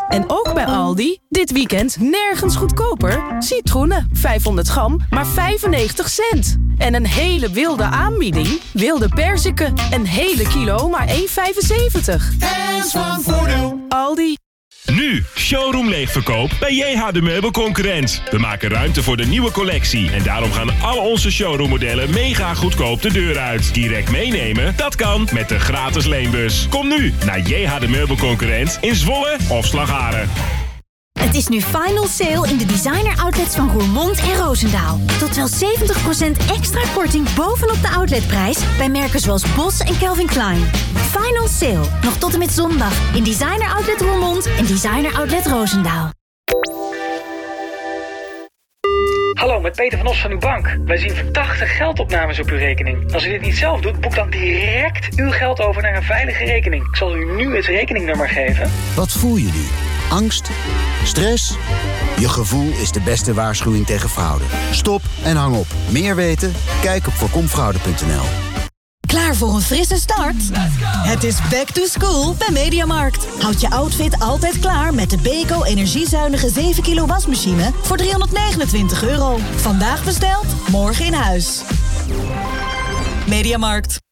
En ook bij Aldi, dit weekend nergens goedkoper. Citroenen, 500 gram, maar 95 cent. En een hele wilde aanbieding. Wilde perziken, een hele kilo, maar 1,75. En van voordeel. Aldi. Nu, showroom leegverkoop bij JH de Meubelconcurrent. We maken ruimte voor de nieuwe collectie. En daarom gaan al onze showroommodellen mega goedkoop de deur uit. Direct meenemen? Dat kan met de gratis leenbus. Kom nu naar JH de Meubelconcurrent in Zwolle of Slagharen. Het is nu final sale in de designer outlets van Roermond en Roosendaal. Tot wel 70% extra korting bovenop de outletprijs bij merken zoals Bos en Calvin Klein. Final sale, nog tot en met zondag in designer outlet Roermond en designer outlet Roosendaal. Hallo, met Peter van Os van uw bank. Wij zien verdachte geldopnames op uw rekening. Als u dit niet zelf doet, boek dan direct uw geld over naar een veilige rekening. Ik zal u nu het rekeningnummer geven. Wat voel je nu? Angst? Stress? Je gevoel is de beste waarschuwing tegen fraude. Stop en hang op. Meer weten? Kijk op voorkomfraude.nl. Klaar voor een frisse start? Het is back to school bij Mediamarkt. Houd je outfit altijd klaar met de Beko energiezuinige 7 kilo wasmachine voor €329. Vandaag besteld, morgen in huis. Mediamarkt.